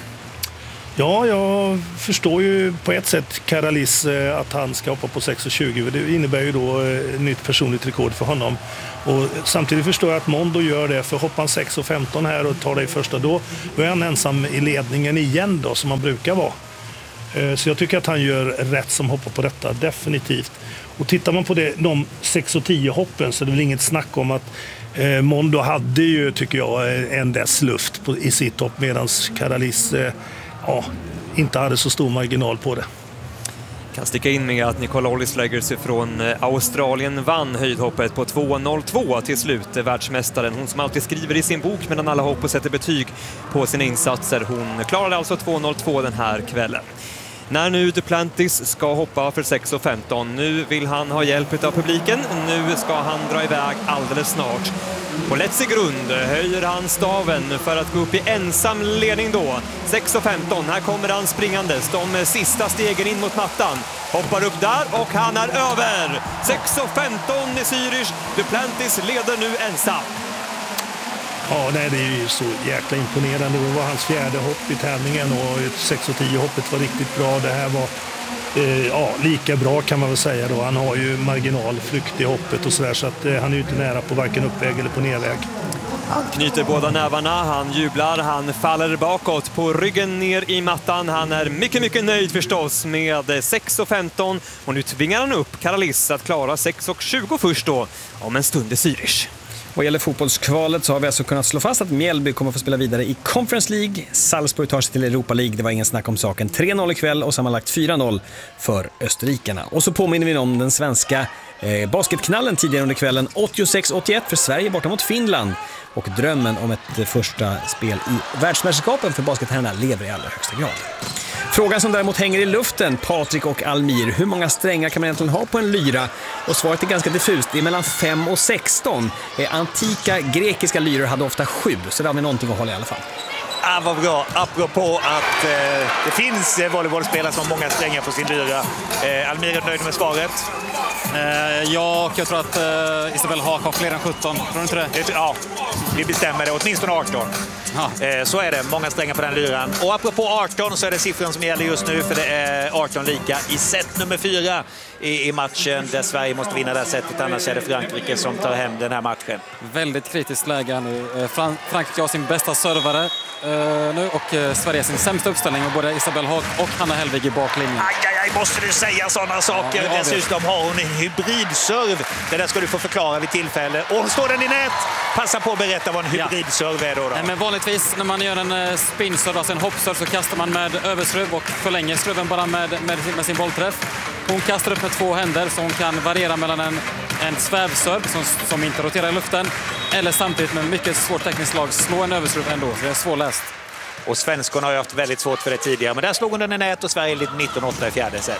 Ja, jag förstår ju på ett sätt Karalis att han ska hoppa på sex tjugo. Det innebär ju då ett nytt personligt rekord för honom. Och samtidigt förstår jag att Mondo gör det, för hoppar han sex femton här och tar det i första, då är han ensam i ledningen igen då, som han brukar vara. Så jag tycker att han gör rätt som hoppar på detta, definitivt. Och tittar man på det, de sex tio hoppen, så är det väl inget snack om att eh, Mondo hade ju, tycker jag, en dess luft på, i sitt hopp, medan Karalis eh, ja, inte hade så stor marginal på det. Kan sticka in med att Nicole Ollisleggers från Australien vann höjdhoppet på två noll två till slut. Världsmästaren, hon som alltid skriver i sin bok medan alla hopp och sätter betyg på sina insatser. Hon klarade alltså två noll två den här kvällen. När nu Duplantis ska hoppa för sex femton, nu vill han ha hjälp av publiken. Nu ska han dra iväg alldeles snart. På Letzi grund höjer han staven för att gå upp i ensam ledning då. sex femton, här kommer han springandes. De sista stegen in mot mattan. Hoppar upp där och han är över. sex femton i Zürich. Duplantis leder nu ensam. Ja, nej, det är ju så jäkla imponerande. Det var hans fjärde hopp i tävlingen och sex tio hoppet var riktigt bra. Det här var eh, ja, lika bra kan man väl säga då. Han har ju marginalflykt i hoppet och sådär, så att eh, han är ju inte nära på varken uppväg eller på nedväg. Han knyter båda nävarna, han jublar, han faller bakåt på ryggen ner i mattan. Han är mycket, mycket nöjd förstås med sex femton och nu tvingar han upp Karalis att klara sex tjugo först då om en stund i Zürich. Vad gäller fotbollskvalet så har vi alltså kunnat slå fast att Mjällby kommer att få spela vidare i Conference League. Salzburg tar sig till Europa League, det var ingen snack om saken. tre noll ikväll och sammanlagt fyra noll för österrikarna. Och så påminner vi om den svenska eh, basketknallen tidigare under kvällen. åttiosex åttioett för Sverige borta mot Finland. Och drömmen om ett eh, första spel i världsmästerskapen för basketherrarna lever i allra högsta grad. Frågan som däremot hänger i luften, Patrik och Almir, hur många strängar kan man egentligen ha på en lyra? Och svaret är ganska diffust, det är mellan fem och sexton. Antika grekiska lyror hade ofta sju, så där har vi någonting att hålla i alla fall. Ah, vad bra, apropå att eh, det finns eh, volleybollspelare som har många strängar på sin lyra. Eh, Almir är nöjd med svaret. Eh, ja, och jag tror att eh, Isabelle Haak har fler än sjutton. Tror du inte det? det? Ja, vi bestämmer det. Åtminstone arton. Eh, så är det, många strängar på den lyran. Och apropå arton så är det siffran som gäller just nu, för det är arton lika i set nummer fyra i, i matchen där Sverige måste vinna det här setet, annars är det Frankrike som tar hem den här matchen. Väldigt kritiskt läge nu. Fran- Frankrike har sin bästa servare Uh, nu och uh, Sverige sin sämsta uppställning med både Isabelle Haak och Hanna Hellvig i baklinjen. Aj, aj, aj, måste du säga sådana saker? Ja, dessutom har hon en hybridserv. Det där ska du få förklara vid tillfälle. Och står den i nät? Passa på att berätta vad en hybridserv är då. då. Nej, men vanligtvis när man gör en uh, spinserv, alltså en hoppserv, så kastar man med överskruv och förlänger skruven bara med, med, med sin bollträff. Hon kastar upp med två händer så hon kan variera mellan en, en svävserv som, som inte roterar i luften eller samtidigt med mycket svårt tekniskt slag slå en överskruv ändå, så det är svårläst. Och svenskorna har ju haft väldigt svårt för det tidigare, men där slog hon den i nät och Sverige lite nitton åtta i fjärde set.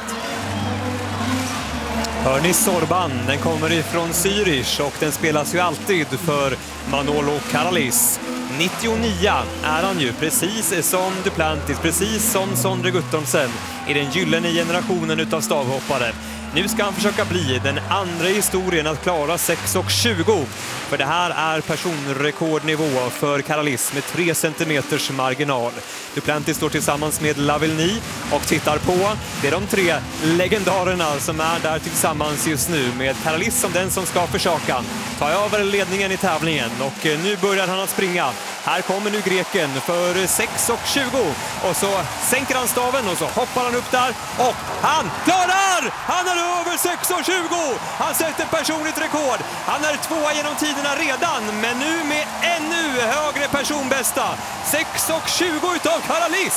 Hör ni Sorban, den kommer ifrån Zürich och den spelas ju alltid för Manolo Karalis. nittionio är han ju, precis som Duplantis, precis som Sondre Guttormsen i den gyllene generationen utav stavhoppare. Nu ska han försöka bli den andra historien att klara sex tjugo. För det här är personrekordnivå för Karalis med tre centimeters marginal. Duplantis står tillsammans med Lavillenie och tittar på. Det är de tre legendarerna som är där tillsammans just nu, med Karalis som den som ska försöka ta över ledningen i tävlingen. Och nu börjar han att springa. Här kommer nu greken för sex tjugo. Och så sänker han staven och så hoppar han upp där. Och han klarar! Han är över sex tjugo! Han sätter personligt rekord. Han är tvåa genom tiderna redan, men nu med ännu högre personbästa. sex tjugo utav Karalis!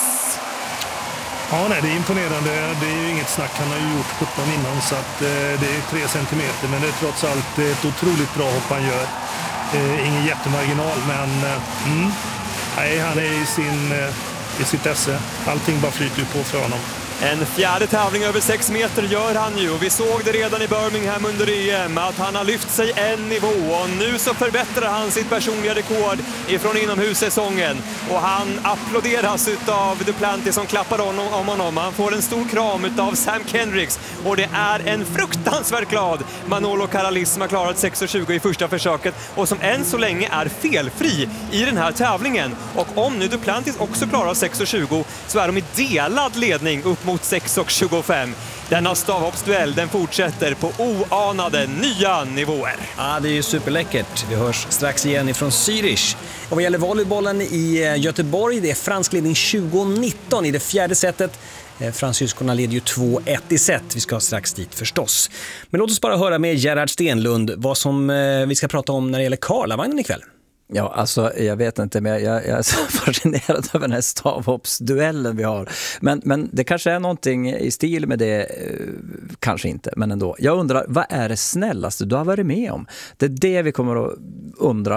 Ja, nej, det är imponerande. Det är ju inget snack. Han har ju gjort sjutton innan, så att, eh, det är tre centimeter. Men det är trots allt ett otroligt bra hopp han gör. Eh, ingen jättemarginal, men eh, mm, nej, han är i, sin, eh, i sitt esse. Allting bara flyter på för honom. En fjärde tävling över sex meter gör han ju, och vi såg det redan i Birmingham under E M att han har lyft sig en nivå, och nu så förbättrar han sitt personliga rekord ifrån inomhussäsongen, och han applåderas utav Duplantis som klappar om honom. Han får en stor kram utav Sam Kendricks, och det är en fruktansvärt glad Manolo Karalis som har klarat sex tjugo i första försöket och som än så länge är felfri i den här tävlingen. Och om nu Duplantis också klarar sex tjugo så är de i delad ledning upp mot sex tjugofem. Denna stavhoppsduell, den fortsätter på oanade nya nivåer. Ja, det är ju superläckert. Vi hörs strax igen ifrån Zürich. Och vad gäller volleybollen i Göteborg, det är fransk ledning tjugo nitton i det fjärde setet. Fransyskorna leder ju två ett i set. Vi ska strax dit förstås. Men låt oss bara höra med Gerhard Stenlund vad som vi ska prata om när det gäller Karlavagnen ikväll. Ja, alltså jag vet inte, men jag, jag är så fascinerad över den här stavhoppsduellen vi har. Men, men det kanske är någonting i stil med det, kanske inte, men ändå. Jag undrar, vad är det snällaste du har varit med om? Det är det vi kommer att undra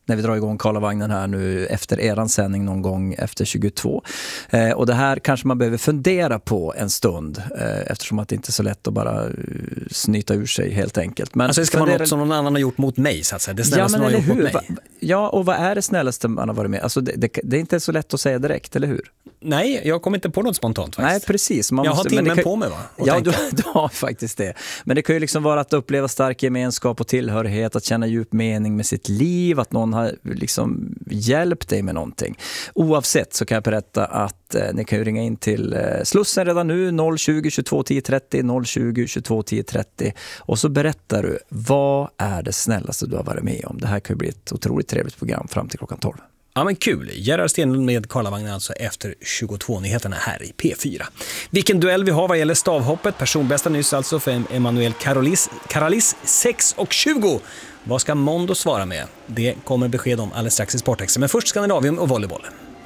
när vi drar igång Karlavagnen här nu efter eran sändning någon gång efter tjugotvå. Eh, och det här kanske man behöver fundera på en stund eh, eftersom att det inte är så lätt att bara uh, snyta ur sig helt enkelt. Men alltså det ska vara något som någon annan har gjort mot mig så att säga. Det snällaste ja, men någon har gjort hur? mot mig. Va, ja, och vad är det snällaste man har varit med? Alltså det, det, det är inte så lätt att säga direkt, eller hur? Nej, jag kommer inte på något spontant faktiskt. Nej, precis. Man jag måste, har timmen kan, på mig va? Ja, du, du har faktiskt det. Men det kan ju liksom vara att uppleva stark gemenskap och tillhörighet, att känna djup mening med sitt liv, att någon har liksom hjälpt dig med någonting. Oavsett så kan jag berätta att eh, ni kan ju ringa in till eh, Slussen redan nu, noll tjugo tjugotvå tio trettio, noll tjugo tjugotvå tio trettio, och så berättar du, vad är det snällaste du har varit med om? Det här kan ju bli ett otroligt trevligt program fram till klockan tolv. Ja men kul, Gerhard Stenlund med Karlavagnen alltså efter tjugotvå-nyheterna här i P fyra. Vilken duell vi har vad gäller stavhoppet, personbästa nyss alltså för Emanuel Karalis, Karalis sex och tjugo. Vad ska Mondo svara med? Det kommer besked om alldeles strax i Sportextra, men först Skandinavium och volleyboll.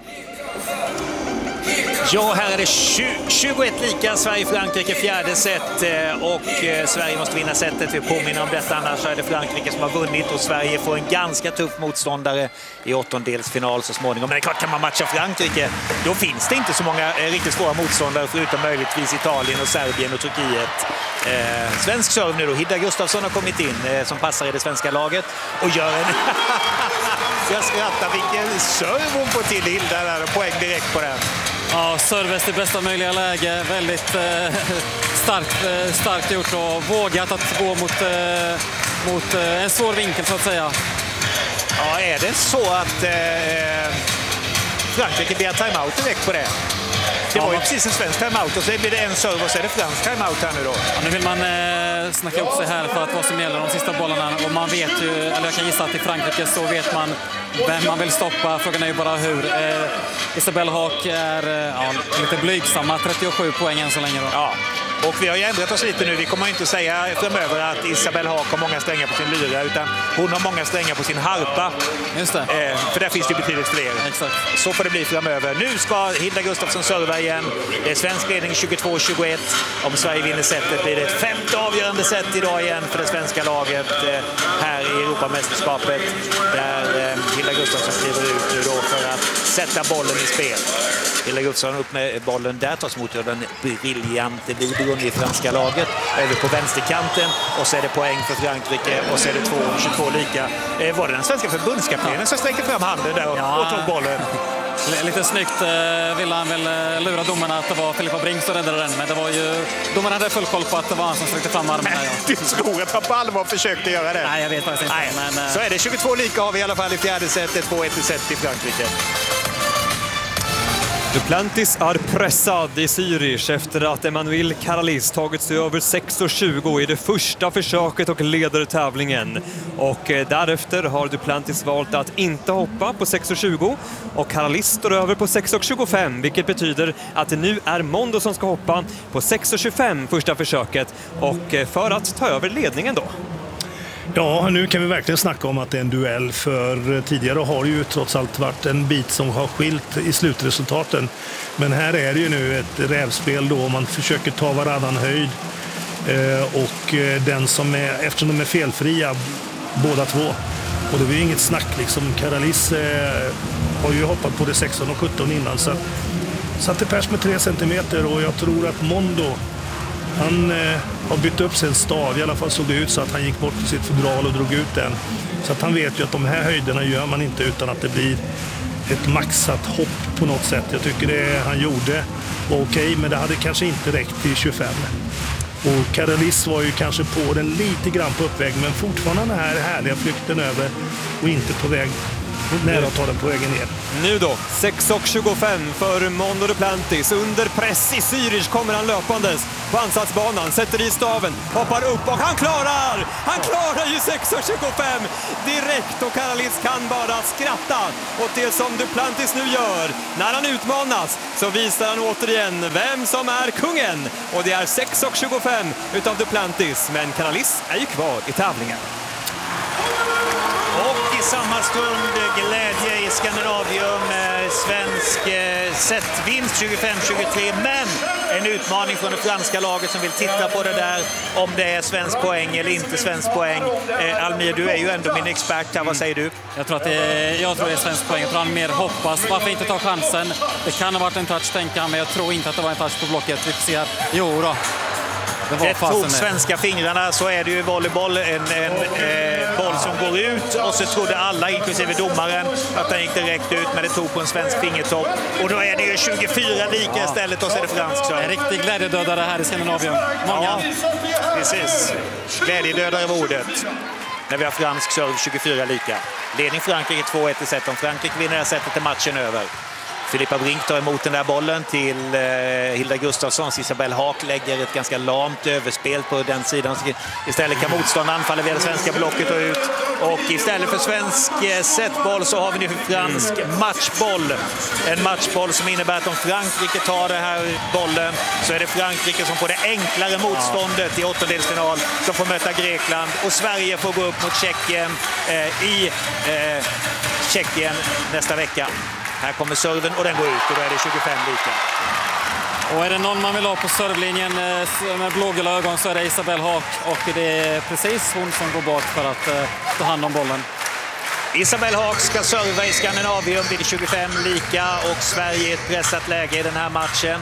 Ja, här är det tjugoett lika, Sverige-Frankrike fjärde set och Sverige måste vinna setet. Vi påminner om detta, annars är det Frankrike som har vunnit och Sverige får en ganska tuff motståndare i åttondelsfinal så småningom. Men det är klart, kan man matcha Frankrike, då finns det inte så många riktigt svåra motståndare förutom möjligtvis Italien och Serbien och Turkiet. Eh, svensk serve nu då, Hilda Gustafsson har kommit in eh, som passar i det svenska laget och gör en... Jag skrattar, vilken serve hon får till Hilda där och poäng direkt på den. Ja, serves i bästa möjliga läge. Väldigt eh, starkt, eh, starkt gjort och vågat att gå mot, eh, mot eh, en svår vinkel så att säga. Ja, är det så att eh, Frankrike blir timeout direkt på det? Det var ju precis en svensk timeout och så blir det en serve och så är det fransk timeout här nu då. Ja, nu vill man eh, snacka upp sig här för att vad som gäller de sista bollarna. Och man vet ju, eller jag kan gissa att i Frankrike så vet man vem man vill stoppa. Frågan är ju bara hur. Eh, Isabelle Haak är eh, ja, lite blygsamma, trettiosju poäng än så länge då. Ja. Och vi har ju ändrat oss lite nu. Vi kommer inte att säga framöver att Isabelle Haak har många strängar på sin lyra, utan hon har många strängar på sin harpa. Just det. Eh, för där finns det betydligt fler. Exakt. Så får det bli framöver. Nu ska Hilda Gustafsson serva igen. Det är svensk ledning tjugotvå tjugoett. Om Sverige vinner setet blir det ett femte avgörande set idag igen för det svenska laget eh, här i Europamästerskapet. Där eh, Hilda Gustafsson kliver ut nu då för att sätta bollen i spel. Hilda Gustafsson upp med bollen där, tas mot den briljante Vibrun i franska laget. Över på vänsterkanten och så är det poäng för Frankrike och så är det två tjugotvå lika. Eh, var det den svenska förbundskaptenen som sträckte fram handen där och, ja. och tog bollen? Lite snyggt eh, ville han väl lura domarna att det var Filippa Brink som räddade den, men det var ju, domarna hade full koll på att det var han som sträckte fram armen. Ja. Du tror att han på allvar försökte göra det? Nej, jag vet faktiskt inte. Nej. Men, så är det tjugotvå lika har vi i alla fall i fjärde setet, två ett set i Frankrike. Duplantis är pressad i Zürich efter att Emanuel Karalis tagit sig över sex tjugo i det första försöket och leder tävlingen. Och därefter har Duplantis valt att inte hoppa på sex tjugo och Karalis står över på sex tjugofem, vilket betyder att det nu är Mondo som ska hoppa på sex tjugofem första försöket och för att ta över ledningen då. Ja, nu kan vi verkligen snacka om att det är en duell, för tidigare har det ju trots allt varit en bit som har skilt i slutresultaten. Men här är det ju nu ett rävspel då, man försöker ta varannan höjd och den som är, eftersom de är felfria båda två, och det är ju inget snack liksom, Karalis har ju hoppat på det sexton och sjutton innan, så satte pers med tre centimeter och jag tror att Mondo, han eh, har bytt upp sin stav. I alla fall såg det ut så att han gick bort till sitt fodral och drog ut den. Så att han vet ju att de här höjderna gör man inte utan att det blir ett maxat hopp på något sätt. Jag tycker det han gjorde var okej, men det hade kanske inte räckt till tjugofem. Och Karalis var ju kanske på den lite grann på uppväg, men fortfarande den här härliga flykten över och inte på väg nära att ta den på vägen ner. Nu då, sex tjugofem för Mondo Duplantis. Under press i Zürich kommer han löpandes på ansatsbanan, sätter i staven, hoppar upp och han klarar! Han klarar ju sex tjugofem direkt och Karalis kan bara skratta åt det som Duplantis nu gör. När han utmanas så visar han återigen vem som är kungen. Och det är sex tjugofem utav Duplantis, men Karalis är ju kvar i tävlingen. Och i samma stund glädje i Skandinavium, svensk eh, setvinst tjugofem tjugotre, men en utmaning från det franska laget som vill titta på det där, om det är svensk poäng eller inte svensk poäng. Eh, Almir, du är ju ändå min expert här. Vad säger du? Jag tror att det är, jag tror det är svensk poäng. Jag tror han mer hoppas. Varför inte ta chansen? Det kan ha varit en touch, tänker han, men jag tror inte att det var en touch på blocket. Vi får se här. Jo då. Det, det tog svenska fingrarna, så är det ju volleyboll. En, en eh, boll som går ut, och så trodde alla, inklusive domaren, att den gick direkt ut, men det tog på en svensk fingertopp. Och då är det ju tjugofyra lika ja. istället, och så är det fransk. En riktig glädjedödare här i Skandinavien. Många. Ja, precis. Glädjedödare var ordet. När vi har fransk serve, tjugofyra lika. Ledning Frankrike två ett i set. Om Frankrike vinner det här setet är matchen över. Filippa Brink tar emot den där bollen till eh, Hilda Gustafsson. Isabelle Haak lägger ett ganska lamt överspel på den sidan. Istället kan motståndaren anfalla via det svenska blocket och ut. Och istället för svensk eh, setboll så har vi nu fransk matchboll. En matchboll som innebär att om Frankrike tar den här bollen så är det Frankrike som får det enklare motståndet i åttondelsfinal, som får möta Grekland. Och Sverige får gå upp mot Tjeckien eh, i eh, Tjeckien nästa vecka. Här kommer serven och den går ut, och då är det tjugofem lika. Och är det någon man vill ha på servlinjen med blågula ögon så är det Isabelle Haak, och det är precis hon som går bak för att uh, ta hand om bollen. Isabelle Haak ska serva i Skandinavien vid tjugofem lika, och Sverige i ett pressat läge i den här matchen.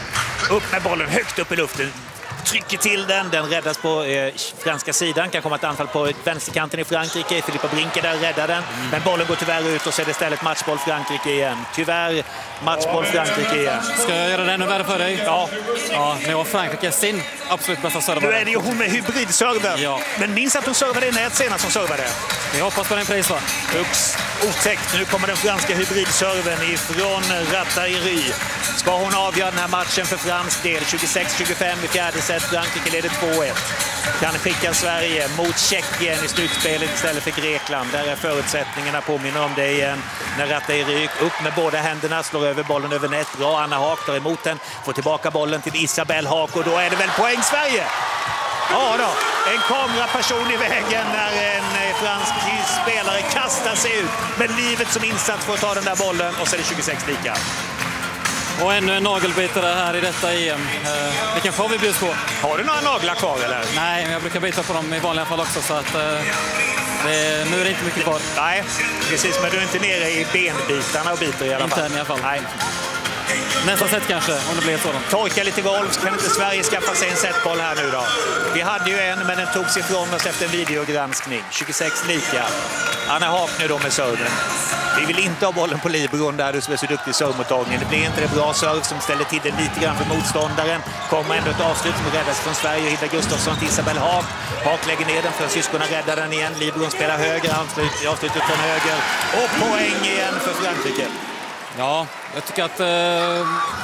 Upp med bollen högt upp i luften. Trycker till den, den räddas på eh, franska sidan, kan komma ett anfall på vänsterkanten i Frankrike. Filippa Brinke där räddar den, mm. men bollen går tyvärr ut, och så är det istället matchboll Frankrike igen. Tyvärr matchboll Frankrike igen. Ska jag göra det ännu värre för dig? Ja. Ja, nu har Frankrike sin absolut bästa server. Nu är det ju hon med hybridserver. Ja. Men minns att hon servade i nät senast som servade. Vi hoppas på den pris, va? Ux, otäckt. Nu kommer den franska hybridserven ifrån Rattairi. Ska hon avgöra den här matchen för fransk del? tjugosex tjugofem i fjärde set. Frankrike leder två ett. Kan skicka Sverige mot Tjeckien i slutspelet istället för Grekland. Där är förutsättningarna, påminner om det igen. När Rattairi upp med båda händerna, slår över bollen över nät. Bra, Anna Haak tar emot den. Får tillbaka bollen till Isabelle Haak, och då är det väl poäng Sverige? Ja då, en kameraperson i vägen när en fransk spelare kastar sig ut med livet som insats för att ta den där bollen, och så är det tjugosex lika. Och ännu en nagelbitare här i detta E M. Eh, vilken får vi bjuds på? Har du några naglar kvar eller? Nej, men jag brukar bita på dem i vanliga fall också, så att eh, det, nu är det inte mycket kvar. Nej, precis, men du är inte nere i benbitarna och biter i alla fall. Inte än i alla fall. Nej. Nästa set kanske, om det blir ett sådant. Torka lite golv, så kan inte Sverige skaffa sig en setboll här nu då. Vi hade ju en, men den togs ifrån oss efter en videogranskning. tjugosex lika. Anna Haak nu då med serven. Vi vill inte ha bollen på Libron där du är så duktig i servmottagningen. Det blir inte det bra serv som ställer till det lite grann för motståndaren. Kommer ändå ett avslut som räddas från Sverige. Hilda Gustafsson till Isabelle Haak. Haak lägger ner den, för syskonen räddar den igen. Libron spelar höger, avslutet från höger. Och poäng igen för Frankrike. Ja, jag tycker att eh,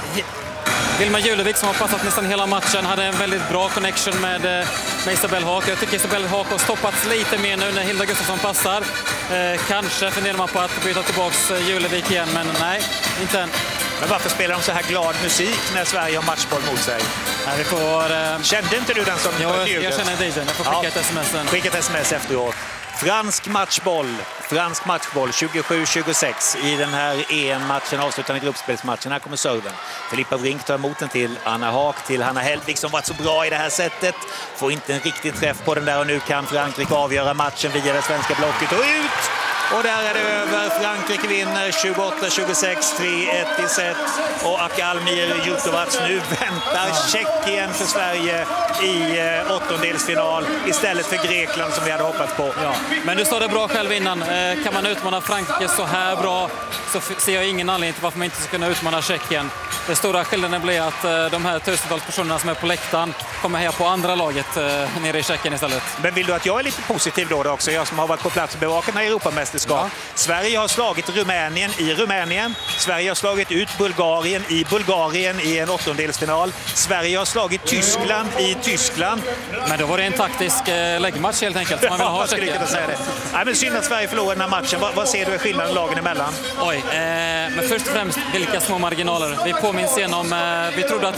Vilma Julevik, som har passat nästan hela matchen, hade en väldigt bra connection med, med Isabelle Haak. Jag tycker Isabelle Haak har stoppats lite mer nu när Hilda Gustafsson passar. Eh, kanske funderar man på att byta tillbaks Julevik igen, men nej, inte än. Men varför spelar de så här glad musik när Sverige har matchboll mot sig? Ja, vi får, eh... Kände inte du den som... Jo, jag, jag känner D J:n. Jag får skicka ja. ett sms sen. Skicka ett sms efteråt. Fransk matchboll, fransk matchboll tjugosju tjugosex i den här E M-matchen, avslutande gruppspelsmatchen. Här kommer serven. Filippa Brink tar emot den till Anna Haak, till Hanna Hellvik som varit så bra i det här sättet. Får inte en riktig träff på den där, och nu kan Frankrike avgöra matchen via det svenska blocket och ut! Och där är det över. Frankrike vinner tjugoåtta tjugosex, tre ett i set. Och Almir Jutovac, nu väntar Tjeckien för Sverige i eh, åttondelsfinal istället för Grekland som vi hade hoppats på. Ja. Men du sa det bra själv innan. Eh, kan man utmana Frankrike så här bra så ser jag ingen anledning till varför man inte ska kunna utmana Tjeckien. Det stora skillnaden blir att eh, de här tusentals personerna som är på läktaren kommer här på andra laget eh, nere i Tjeckien istället. Men vill du att jag är lite positiv då, då också? Jag som har varit på plats och bevakat när Europamästerskap. Ja. Sverige har slagit Rumänien i Rumänien. Sverige har slagit ut Bulgarien i Bulgarien i en åttondelsfinal. Sverige har slagit Tyskland i Tyskland. Men då var det en taktisk eh, läggmatch helt enkelt. Man vill ha Tjeckien. Säga det. Nej, men synd att Sverige förlorar den här matchen. Vad, vad ser du i skillnaden lagen emellan? Oj, eh, men först och främst vilka små marginaler. Vi påminns igen om, eh, vi trodde att